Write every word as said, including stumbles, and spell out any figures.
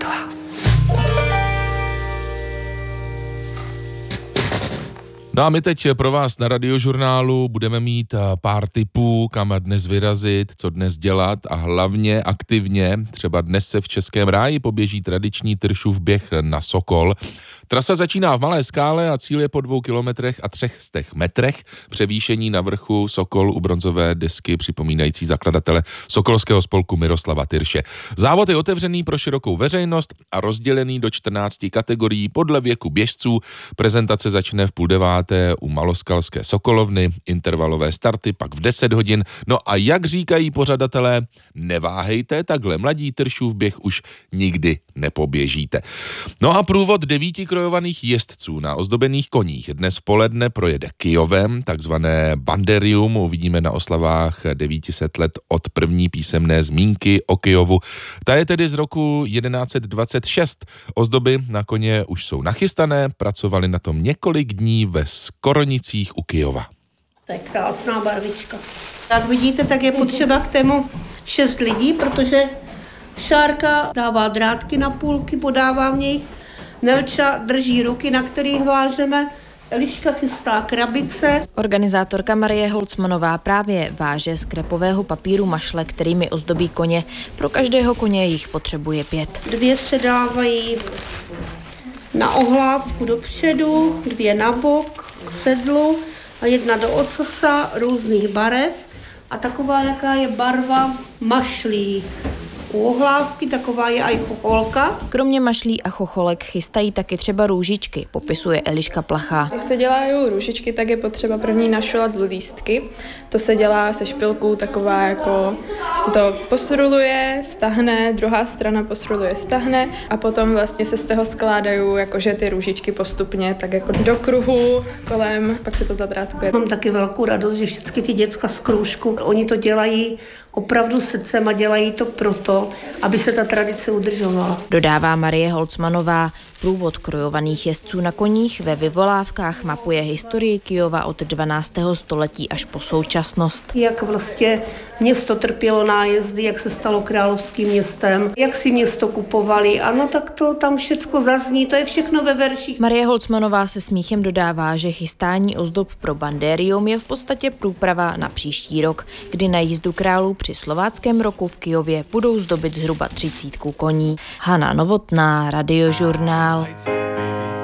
toi. No a my teď pro vás na Radiožurnálu budeme mít pár tipů, kam dnes vyrazit, co dnes dělat a hlavně aktivně. Třeba dnes se v Českém ráji poběží tradiční Tyršův běh na Sokol. Trasa začíná v Malé Skále a cíl je po dvou kilometrech a třech stech metrech. Převýšení na vrchu Sokol u bronzové desky připomínající zakladatele Sokolského spolku Miroslava Tyrše. Závod je otevřený pro širokou veřejnost a rozdělený do čtrnácti kategorií podle věku běžců. Prezentace začne v půl deváté u Maloskalské Sokolovny, intervalové starty pak v deset hodin. No a jak říkají pořadatelé, neváhejte, takhle mladí Tyršův běh už nikdy nepoběžíte. No a průvod devíti krojovaných jezdců na ozdobených koních dnes v poledne projede Kyjovem, takzvané banderium, uvidíme na oslavách devět set let od první písemné zmínky o Kyjovu. Ta je tedy z roku jedenáct set dvacet šest. Ozdoby na koně už jsou nachystané, pracovali na tom několik dní ve Skoronicích u Kyjova. To je krásná barvička. Jak vidíte, tak je potřeba k tému šest lidí, protože Šárka dává drátky na půlky, podává v nich, Nelča drží ruky, na kterých vážeme, Eliška chystá krabice. Organizátorka Marie Holcmanová právě váže z krepového papíru mašle, kterými ozdobí koně. Pro každého koně jich potřebuje pět. Dvě se dávají na ohlávku dopředu, dvě na bok k sedlu a jedna do ocasa různých barev. A taková, jaká je barva mašlí. U ohlávky taková je i chocholka. Kromě mašlí a chocholek chystají taky třeba růžičky, popisuje Eliška Plachá. Když se dělají růžičky, tak je potřeba první našulat lístky. To se dělá se špilkou taková jako, že se to posruluje, stahne, druhá strana posruluje, stahne a potom vlastně se z toho skládají jakože ty růžičky postupně tak jako do kruhu kolem, pak se to zadrátkuje. Mám taky velkou radost, že všechny ty děcka z kroužku, oni to dělají opravdu srdcem a dělají to proto, aby se ta tradice udržovala. Dodává Marie Holcmanová. Průvod krojovaných jezdců na koních ve vyvolávkách mapuje historii Kyjova od dvanáctého století až po současnost. Jak vlastně město trpělo nájezdy, jak se stalo královským městem, jak si město kupovali. Ano, tak to tam všecko zazní, to je všechno ve verších. Marie Holcmanová se smíchem dodává, že chystání ozdob pro bandérium je v podstatě průprava na příští rok, kdy na jízdu králů při slováckém roku v Kyjově budou zdobit zhruba třicítku koní. Hana Novotná, Radiožurnál.